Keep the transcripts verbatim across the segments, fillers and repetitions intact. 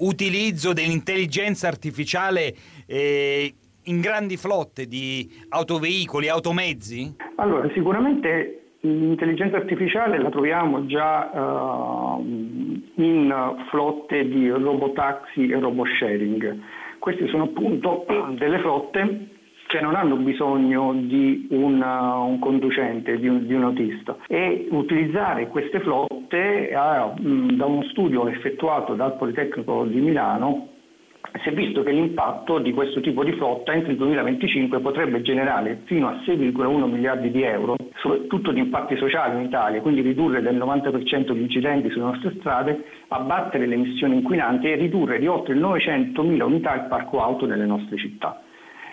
utilizzo dell'intelligenza artificiale eh, in grandi flotte di autoveicoli, automezzi? Allora, sicuramente l'intelligenza artificiale la troviamo già uh, in flotte di robotaxi e robosharing. Queste sono appunto delle flotte che non hanno bisogno di un, uh, un conducente, di un, di un autista, e utilizzare queste flotte, uh, da uno studio effettuato dal Politecnico di Milano, si è visto che l'impatto di questo tipo di flotta entro il duemilaventicinque potrebbe generare fino a sei virgola uno miliardi di euro, soprattutto di impatti sociali in Italia, quindi ridurre del novanta per cento gli incidenti sulle nostre strade, abbattere le emissioni inquinanti e ridurre di oltre novecentomila unità il parco auto nelle nostre città.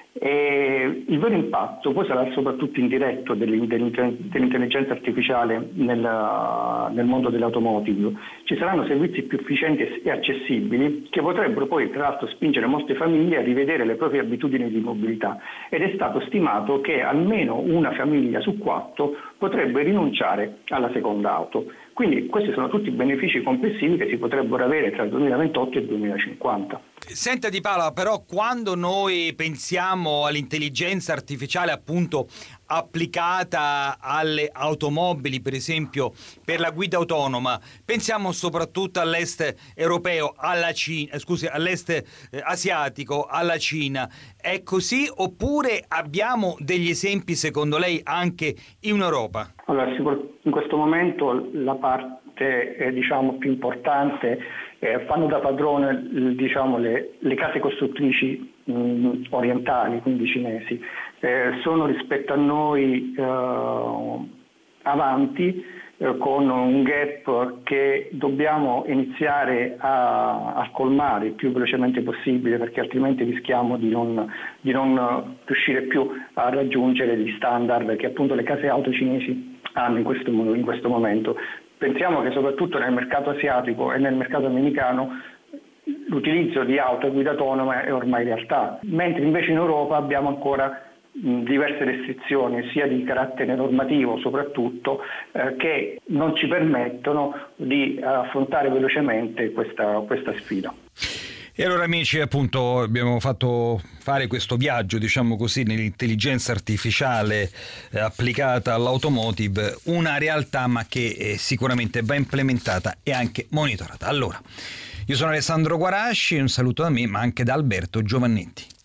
E il vero impatto poi sarà soprattutto indiretto dell'intelligenza artificiale nel, nel mondo dell'automotive. Ci saranno servizi più efficienti e accessibili che potrebbero poi tra l'altro spingere molte famiglie a rivedere le proprie abitudini di mobilità, ed è stato stimato che almeno una famiglia su quattro potrebbe rinunciare alla seconda auto. Quindi questi sono tutti benefici complessivi che si potrebbero avere tra il duemilaventotto e il duemilacinquanta. Senta Di Paola, però quando noi pensiamo all'intelligenza artificiale appunto applicata alle automobili, per esempio per la guida autonoma, pensiamo soprattutto all'est europeo, alla Cina, eh, scusi, all'est eh, asiatico, alla Cina. È così oppure abbiamo degli esempi secondo lei anche in Europa? Allora, in questo momento la parte eh, diciamo più importante eh, fanno da padrone diciamo le, le case costruttrici mh, orientali, quindi cinesi. Eh, sono rispetto a noi eh, avanti eh, con un gap che dobbiamo iniziare a, a colmare il più velocemente possibile, perché altrimenti rischiamo di non, di non riuscire più a raggiungere gli standard che appunto le case auto cinesi hanno in questo, in questo momento. Pensiamo che soprattutto nel mercato asiatico e nel mercato americano l'utilizzo di auto a guida autonoma è ormai realtà, mentre invece in Europa abbiamo ancora mh, diverse restrizioni, sia di carattere normativo soprattutto, eh, che non ci permettono di affrontare velocemente questa, questa sfida. E allora amici, appunto abbiamo fatto fare questo viaggio, diciamo così, nell'intelligenza artificiale eh, applicata all'automotive, una realtà ma che eh, sicuramente va implementata e anche monitorata. Allora, io sono Alessandro Guarasci, un saluto da me ma anche da Alberto Giovannetti.